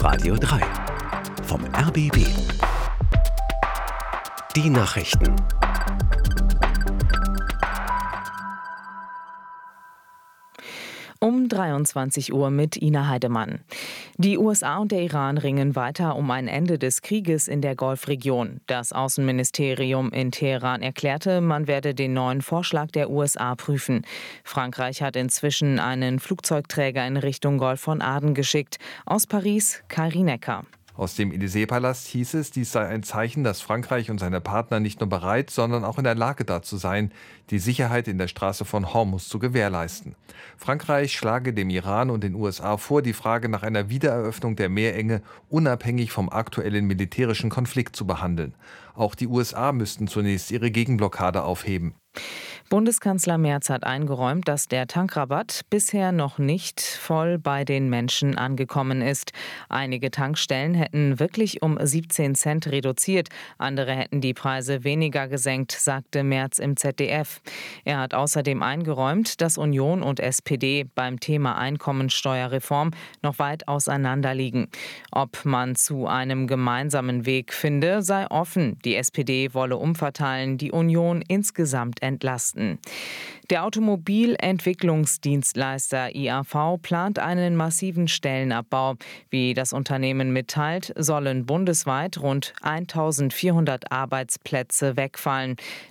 Radio 3 vom RBB. Die Nachrichten. Um 23 Uhr mit Ina Heidemann. Die USA und der Iran ringen weiter um ein Ende des Krieges in der Golfregion. Das Außenministerium in Teheran erklärte, man werde den neuen Vorschlag der USA prüfen. Frankreich hat inzwischen einen Flugzeugträger in Richtung Golf von Aden geschickt. Aus Paris, Kari Necker. Aus dem Élysée-Palast hieß es, dies sei ein Zeichen, dass Frankreich und seine Partner nicht nur bereit, sondern auch in der Lage dazu seien, die Sicherheit in der Straße von Hormuz zu gewährleisten. Frankreich schlage dem Iran und den USA vor, die Frage nach einer Wiedereröffnung der Meerenge unabhängig vom aktuellen militärischen Konflikt zu behandeln. Auch die USA müssten zunächst ihre Gegenblockade aufheben. Bundeskanzler Merz hat eingeräumt, dass der Tankrabatt bisher noch nicht voll bei den Menschen angekommen ist. Einige Tankstellen hätten wirklich um 17 Cent reduziert, andere hätten die Preise weniger gesenkt, sagte Merz im ZDF. Er hat außerdem eingeräumt, dass Union und SPD beim Thema Einkommensteuerreform noch weit auseinander liegen. Ob man zu einem gemeinsamen Weg finde, sei offen. Die SPD wolle umverteilen, die Union insgesamt entlasten. Der Automobilentwicklungsdienstleister IAV plant einen massiven Stellenabbau. Wie das Unternehmen mitteilt, sollen bundesweit rund 1.400 Arbeitsplätze wegfallen.